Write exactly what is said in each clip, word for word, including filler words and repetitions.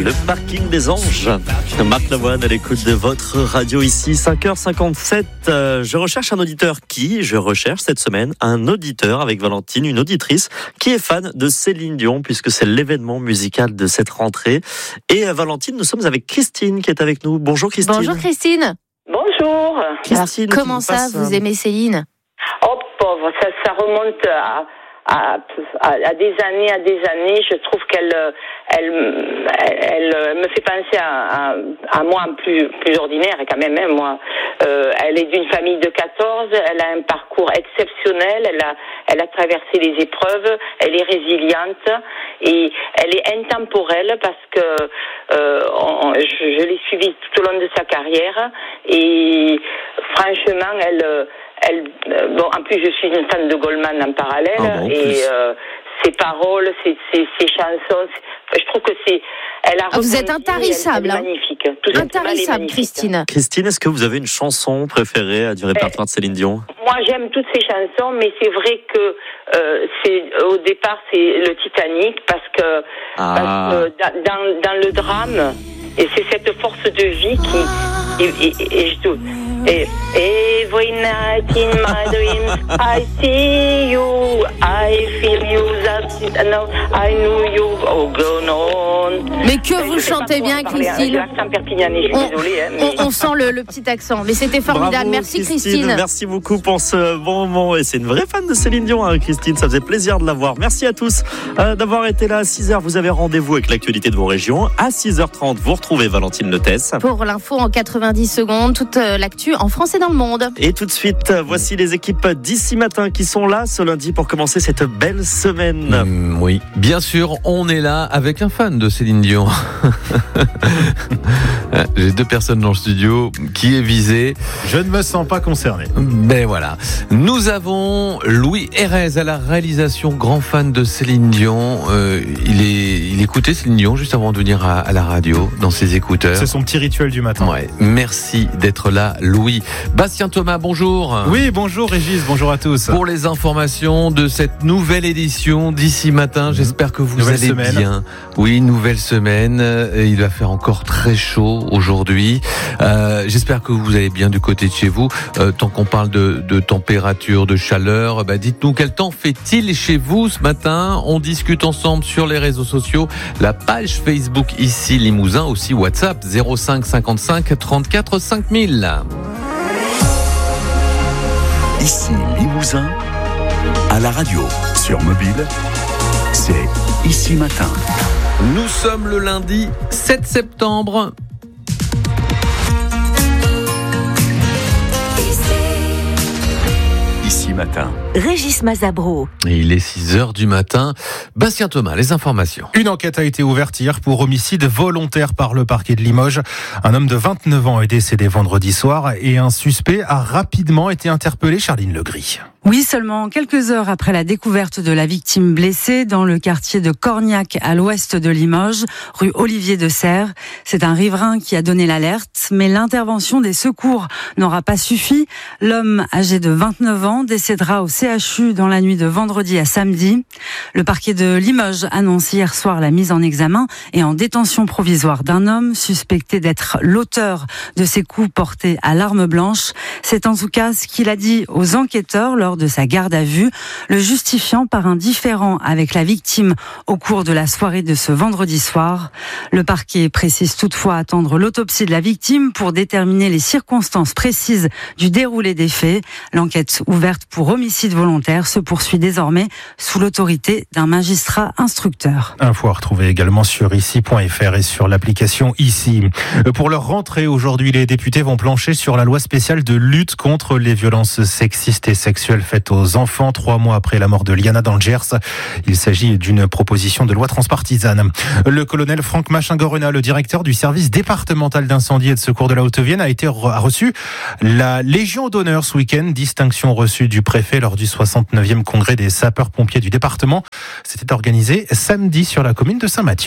Le parking des anges. Marc Lavoine à l'écoute de votre radio ici, cinq heures cinquante-sept. Euh, je recherche un auditeur qui, je recherche cette semaine un auditeur avec Valentine, une auditrice qui est fan de Céline Dion puisque c'est l'événement musical de cette rentrée. Et euh, Valentine, nous sommes avec Christine qui est avec nous. Bonjour Christine. Bonjour Christine. Bonjour. Christine, Alors, comment ça, passe, vous euh... aimez Céline? Oh pauvre, ça, ça remonte à, à, à, à des années, à des années. Je trouve qu'elle, elle, elle, elle me fait penser à, à, à moi plus, plus ordinaire quand même. Hein, moi, euh, elle est d'une famille de quatorze. Elle a un parcours exceptionnel. Elle a, elle a traversé les épreuves. Elle est résiliente et elle est intemporelle parce que euh, on, je, je l'ai suivie tout au long de sa carrière et franchement, elle Elle, bon, en plus, je suis une fan de Goldman en parallèle, ah bon, et euh, ses paroles, ses, ses, ses chansons, je trouve que c'est. Elle a ah, vous êtes intarissable, elle, elle est magnifique. Tout intarissable, Christine. Christine, est-ce que vous avez une chanson préférée du répertoire de Céline Dion? Moi, j'aime toutes ces chansons, mais c'est vrai que euh, c'est au départ, c'est le Titanic, parce que, ah. parce que dans, dans le drame, et c'est cette force de vie qui. Et, et, et, et je dois. Et, every night in my dreams, I see you, I feel you, that no, I know you, oh go on. Mais que vous chantez bien, Christine. L'accent perpignanais, je suis on, désolée. Hein, mais... on, on sent le, le petit accent, mais c'était formidable. Bravo, merci Christine. Christine. Merci beaucoup pour ce bon moment. Et c'est une vraie fan de Céline Dion, hein, Christine. Ça faisait plaisir de la voir. Merci à tous euh, d'avoir été là à six heures. Vous avez rendez-vous avec l'actualité de vos régions. À six heures trente, vous retrouvez Valentine Letès. Pour l'info en quatre-vingt-dix secondes, toute l'actu en France et dans le monde. Et tout de suite, voici les équipes d'ici matin qui sont là ce lundi pour commencer cette belle semaine. Mmh, oui, bien sûr, on est là avec un fan de Céline Dion. J'ai deux personnes dans le studio qui est visé. Je ne me sens pas concerné. Ben voilà. Nous avons Louis Hérez à la réalisation, grand fan de Céline Dion. Euh, il est, il écoutait Céline Dion juste avant de venir à, à la radio dans ses écouteurs. C'est son petit rituel du matin. Ouais. Merci d'être là, Louis. Bastien Thomas, bonjour. Oui, bonjour Régis, bonjour à tous. Pour les informations de cette nouvelle édition d'ici matin, j'espère que vous nouvelle allez semaine. bien. Oui, nouvelle semaine. Il va faire encore très chaud aujourd'hui. Euh, j'espère que vous allez bien du côté de chez vous. Euh, tant qu'on parle de, de température, de chaleur, bah dites-nous quel temps fait-il chez vous ce matin. On discute ensemble sur les réseaux sociaux, la page Facebook ici Limousin, aussi WhatsApp zéro cinq cinquante-cinq trente-quatre cinq mille. Ici Limousin, à la radio, sur mobile, c'est Ici Matin. Nous sommes le lundi sept septembre. Ici Matin. Régis Mazabro. Et il est six heures du matin. Bastien Thomas, les informations. Une enquête a été ouverte hier pour homicide volontaire par le parquet de Limoges. Un homme de vingt-neuf ans est décédé vendredi soir et un suspect a rapidement été interpellé. Charline Legris. Oui, seulement quelques heures après la découverte de la victime blessée dans le quartier de Corniac à l'ouest de Limoges, rue Olivier de Serres. C'est un riverain qui a donné l'alerte, mais l'intervention des secours n'aura pas suffi. L'homme âgé de vingt-neuf ans décédera au C H U dans la nuit de vendredi à samedi. Le parquet de Limoges annonce hier soir la mise en examen et en détention provisoire d'un homme suspecté d'être l'auteur de ces coups portés à l'arme blanche. C'est en tout cas ce qu'il a dit aux enquêteurs lors de sa garde à vue, le justifiant par un différend avec la victime au cours de la soirée de ce vendredi soir. Le parquet précise toutefois attendre l'autopsie de la victime pour déterminer les circonstances précises du déroulé des faits. L'enquête ouverte pour homicide volontaire se poursuit désormais sous l'autorité d'un magistrat instructeur. Info à retrouver également sur ici point f r et sur l'application Ici. Pour leur rentrée aujourd'hui, les députés vont plancher sur la loi spéciale de lutte contre les violences sexistes et sexuelles faites aux enfants, trois mois après la mort de Liana dans le Gers. Il s'agit d'une proposition de loi transpartisane. Le colonel Franck Machin-Gorena, le directeur du service départemental d'incendie et de secours de la Haute-Vienne, a été a reçu la Légion d'honneur ce week-end, distinction reçue du préfet lors du soixante-neuvième congrès des sapeurs-pompiers du département. C'était organisé samedi sur la commune de Saint-Mathieu.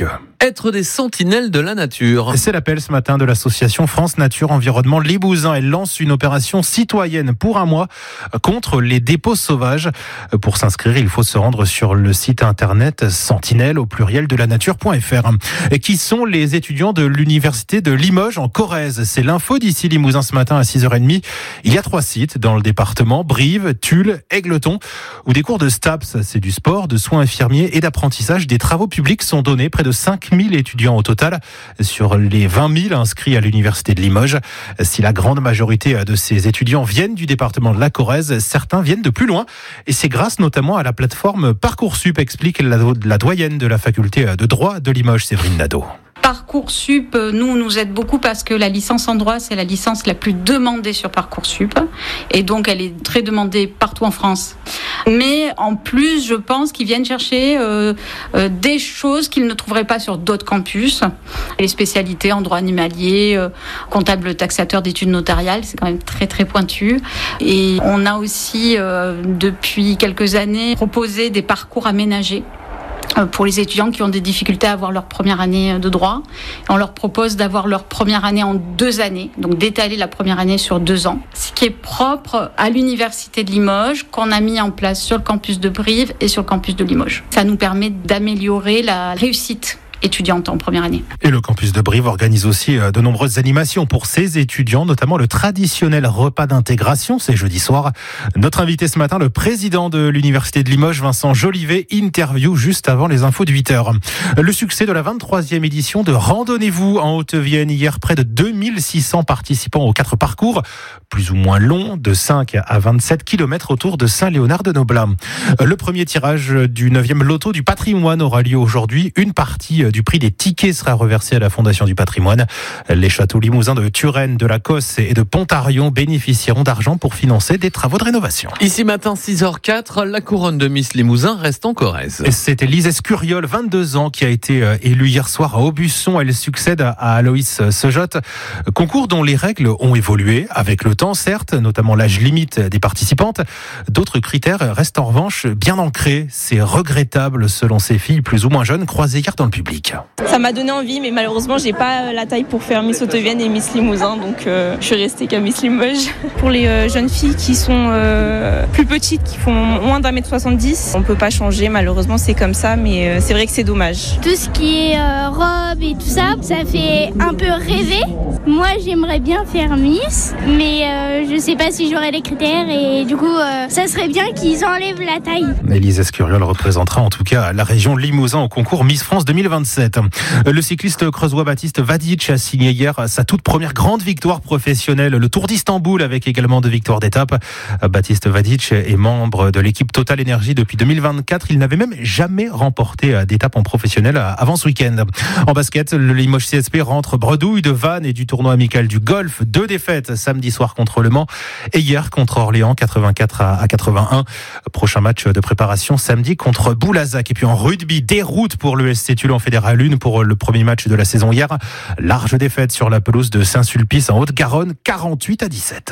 être des sentinelles de la nature. C'est l'appel ce matin de l'association France Nature Environnement Limousin. Elle lance une opération citoyenne pour un mois contre les dépôts sauvages. Pour s'inscrire, il faut se rendre sur le site internet sentinelle au pluriel de la nature.fr. Et qui sont les étudiants de l'université de Limoges en Corrèze? C'est l'info d'ici Limousin ce matin à six heures trente. Il y a trois sites dans le département, Brive, Tulle, Égletons, où des cours de STAPS, c'est du sport, de soins infirmiers et d'apprentissage des travaux publics sont donnés. Près de cinq mille étudiants au total sur les vingt mille inscrits à l'université de Limoges. Si la grande majorité de ces étudiants viennent du département de la Corrèze, certains viennent de plus loin. Et c'est grâce notamment à la plateforme Parcoursup, explique la, la doyenne de la faculté de droit de Limoges, Séverine Nadeau. Parcoursup, nous, nous aide beaucoup parce que la licence en droit, c'est la licence la plus demandée sur Parcoursup. Et donc, elle est très demandée partout en France. Mais en plus, je pense qu'ils viennent chercher euh, euh, des choses qu'ils ne trouveraient pas sur d'autres campus. Les spécialités en droit animalier, euh, comptable taxateur d'études notariales, c'est quand même très, très pointu. Et on a aussi, euh, depuis quelques années, proposé des parcours aménagés pour les étudiants qui ont des difficultés à avoir leur première année de droit. On leur propose d'avoir leur première année en deux années, donc d'étaler la première année sur deux ans. Ce qui est propre à l'université de Limoges, qu'on a mis en place sur le campus de Brive et sur le campus de Limoges. Ça nous permet d'améliorer la réussite étudiante en première année. Et le campus de Brive organise aussi de nombreuses animations pour ses étudiants, notamment le traditionnel repas d'intégration, c'est jeudi soir. Notre invité ce matin, le président de l'université de Limoges, Vincent Jolivet, interview juste avant les infos de huit heures. Le succès de la vingt-troisième édition de Randonnez-vous en Haute-Vienne. Hier, près de deux mille six cents participants aux quatre parcours, plus ou moins longs, de cinq à vingt-sept kilomètres autour de Saint-Léonard-de-Noblat. Le premier tirage du neuvième loto du patrimoine aura lieu aujourd'hui. Une partie du prix des tickets sera reversé à la Fondation du patrimoine. Les châteaux limousins de Turenne, de la Cosse et de Pontarion bénéficieront d'argent pour financer des travaux de rénovation. Ici matin, six heures quatre, la couronne de Miss Limousin reste en Corrèze. C'était Lise Escuriol, vingt-deux ans, qui a été élue hier soir à Aubusson. Elle succède à Aloïs Sejotte. Concours dont les règles ont évolué avec le temps, certes, notamment l'âge limite des participantes. D'autres critères restent en revanche bien ancrés. C'est regrettable selon ces filles plus ou moins jeunes croisées hier dans le public. Ça m'a donné envie, mais malheureusement, j'ai pas la taille pour faire Miss Haute-Vienne et Miss Limousin, donc euh, je suis restée qu'à Miss Limoges. Pour les euh, jeunes filles qui sont euh, plus petites, qui font moins d'un mètre soixante-dix, on peut pas changer, malheureusement, c'est comme ça, mais euh, c'est vrai que c'est dommage. Tout ce qui est euh, robe et tout ça, ça fait un peu rêver. Moi, j'aimerais bien faire Miss, mais euh, je sais pas si j'aurai les critères et du coup, euh, ça serait bien qu'ils enlèvent la taille. Élise Escuriol représentera en tout cas la région Limousin au concours Miss France deux mille vingt-sept. Le cycliste creusois Baptiste Vadic a signé hier sa toute première grande victoire professionnelle, le Tour d'Istanbul, avec également deux victoires d'étape. Baptiste Vadic est membre de l'équipe Total Energy depuis deux mille vingt-quatre. Il n'avait même jamais remporté d'étape en professionnel avant ce week-end. En basket, le Limoges C S P rentre bredouille de Vannes et du tournoi amical du golf. Deux défaites samedi soir contre Le Mans et hier contre Orléans, quatre-vingt-quatre à quatre-vingt-un. Prochain match de préparation samedi contre Boulazac. Et puis en rugby, déroute pour le S C Toulon Fédéral un pour le premier match de la saison hier. Large défaite sur la pelouse de Saint-Sulpice en Haute-Garonne, quarante-huit à dix-sept.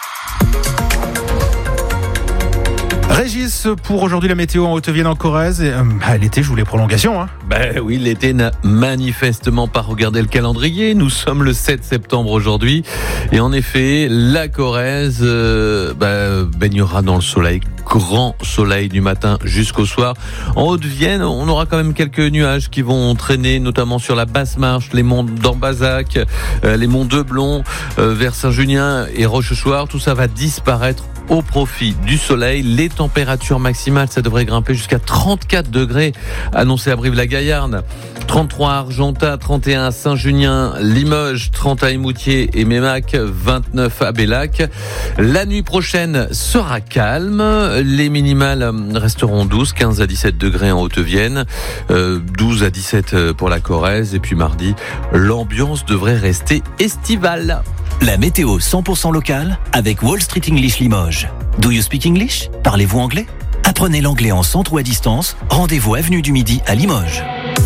Régis, pour aujourd'hui la météo en Haute-Vienne en Corrèze. Et, euh, bah, l'été joue les prolongations. Hein. Ben oui, l'été n'a manifestement pas regardé le calendrier. Nous sommes le sept septembre aujourd'hui. Et en effet, la Corrèze euh, bah, baignera dans le soleil. Grand soleil du matin jusqu'au soir. En Haute-Vienne, on aura quand même quelques nuages qui vont traîner, notamment sur la basse marche, les monts d'Ambazac, euh, les monts de Blon, euh, vers Saint-Junien et Rochechouart. Tout ça va disparaître au profit du soleil. Les températures maximales, ça devrait grimper jusqu'à trente-quatre degrés, annoncé à Brive-la-Gaillarde. trente-trois à Argentat, trente et un à Saint-Junien, Limoges, trente à Émoutier et Mémac, vingt-neuf à Bellac. La nuit prochaine sera calme. Les minimales resteront douze, quinze à dix-sept degrés en Haute-Vienne, euh, douze à dix-sept pour la Corrèze. Et puis mardi, l'ambiance devrait rester estivale. La météo cent pour cent locale avec Wall Street English Limoges. Do you speak English? Parlez-vous anglais? Apprenez l'anglais en centre ou à distance. Rendez-vous avenue du Midi à Limoges.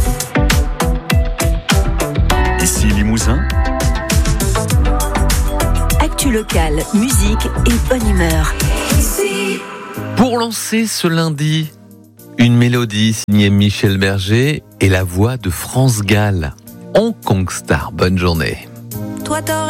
Ici Limousin. Actu locale, musique et bonne humeur. Pour lancer ce lundi Une mélodie signée Michel Berger et la voix de France Gall. Hong Kong Star. Bonne journée. Toi, t'aurais